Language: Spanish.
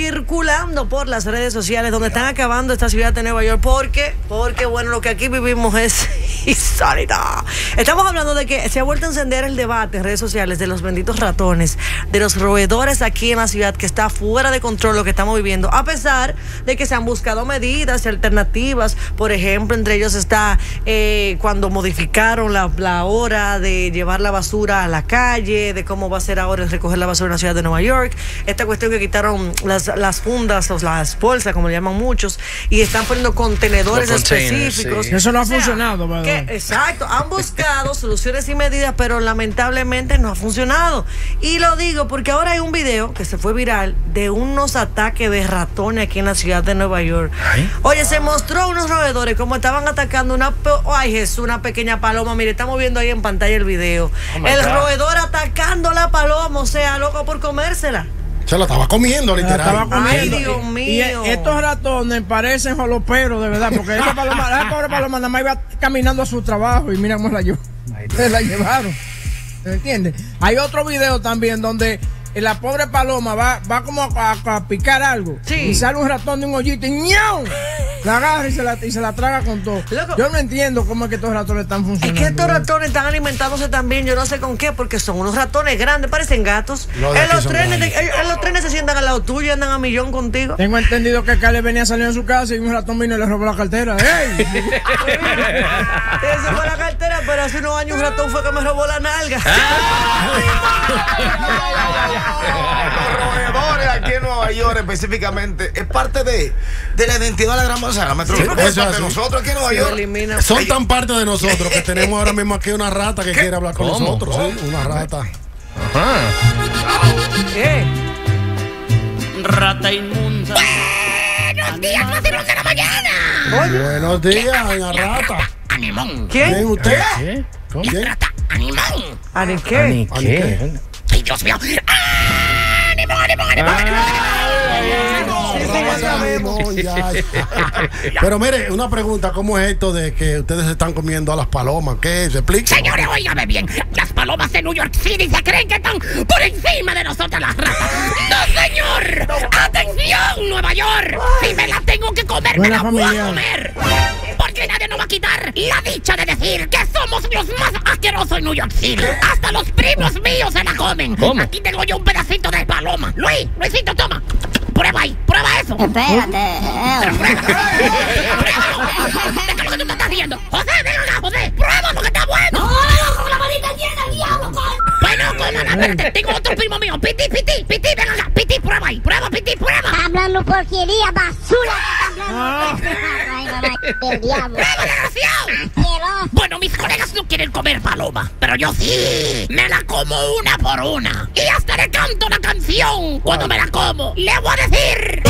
circulando por las redes sociales donde están acabando esta ciudad de Nueva York. Porque bueno, lo que aquí vivimos es insólito. Estamos hablando de que se ha vuelto a encender el debate en redes sociales de los benditos ratones, de los roedores aquí en la ciudad, que está fuera de control lo que estamos viviendo, a pesar de que se han buscado medidas y alternativas. Por ejemplo, entre ellos está cuando modificaron la hora de llevar la basura a la calle, de cómo va a ser ahora recoger la basura en la ciudad de Nueva York. Esta cuestión que quitaron las fundas o las bolsas, como le llaman muchos, y están poniendo contenedores específicos. Sí. Eso no ha funcionado, ¿verdad? Exacto, han buscado soluciones y medidas, pero lamentablemente no ha funcionado. Y lo digo porque ahora hay un video que se fue viral de unos ataques de ratones aquí en la ciudad de Nueva York. Oye, se mostró unos roedores como estaban atacando una pequeña paloma. Mire, estamos viendo ahí en pantalla el video. El roedor atacando la paloma, o sea, loco por comérsela. Se la estaba comiendo, literal. Ay, Dios mío. Y estos ratones parecen joloperos, de verdad, porque esa pobre paloma nada más iba caminando a su trabajo y mira cómo se la llevaron. ¿Se entiende? Hay otro video también donde la pobre paloma va como a picar algo. Sí. Y sale un ratón de un hoyito y ¡ñau! La agarra y se la traga con todo. Loco. Yo no entiendo cómo es que estos ratones están funcionando. Es que estos ratones están alimentándose también, yo no sé con qué, porque son unos ratones grandes, parecen gatos. En los trenes se sientan al lado tuyo y andan a millón contigo. Tengo entendido que Carles venía saliendo de su casa y un ratón vino y le robó la cartera. ¡Ey! Se fue la cartera, pero hace unos años un ratón fue que me robó la nalga. Los roedores aquí en Nueva York específicamente es parte de la identidad de la gran manzana. Es parte de nosotros aquí en Nueva York. Son tan parte de nosotros que tenemos ahora mismo aquí una rata que quiere hablar con nosotros. ¿Sí? Una rata. Ajá. ¿Qué? Rata inmunda. Buenos días, vacilón de la mañana. Buenos días, doña rata. Animón. ¿Quién? ¿Usted? ¿Qué? ¿Cómo? Rata, animón. ¿Ani qué? ¿Ani qué? Ay, Dios mío. Pero mire, una pregunta, ¿cómo es esto de que ustedes están comiendo a las palomas? ¿Qué? ¿Se explica? Señores, óigame bien. Las palomas de New York City se creen que están por encima de nosotras las ratas. ¡No, señor! ¡Atención, Nueva York! Si me la tengo que comer, me la voy a comer. Porque nadie nos va a quitar la dicha de decir que somos los más asquerosos en New York City. Hasta los primos míos se la comen. ¿Cómo? Aquí tengo yo un pedacito de paloma. Luisito, toma. Prueba ahí, prueba eso. Espérate. ¿De qué es lo que tú me estás riendo? José, ven acá, José. Prueba porque está bueno. No, con la manita llena, diablo. Bueno, cómala, espérate. Tengo otro primo mío. Piti, ven acá. Piti, prueba ahí. Prueba, Piti, prueba. Hablando porquería, basura. Del diablo. ¡Prueba, desgraciado! Bueno, mis colegas no quieren comer paloma, pero yo sí. Me la como una por una. Y hasta le canto la canción cuando me la como. Le voy a decir...